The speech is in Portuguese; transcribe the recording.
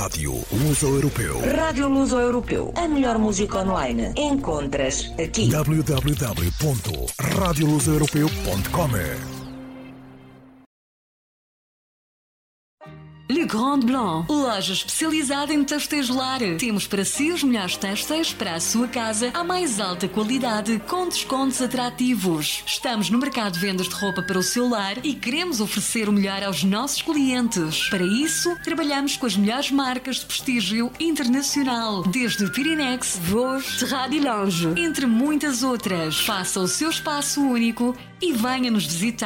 Rádio Luso-Europeu. Rádio Luso-Europeu. A melhor música online encontras aqui. www.radiolusoeuropeu.com. Le Grand Blanc, loja especializada em têxteis lar. Temos para si os melhores têxteis para a sua casa à mais alta qualidade, com descontos atrativos. Estamos no mercado de vendas de roupa para o seu lar e queremos oferecer o melhor aos nossos clientes. Para isso, trabalhamos com as melhores marcas de prestígio internacional, desde Pirinex, Vosges, Terrade e Lange, entre muitas outras. Faça o seu espaço único e venha nos visitar.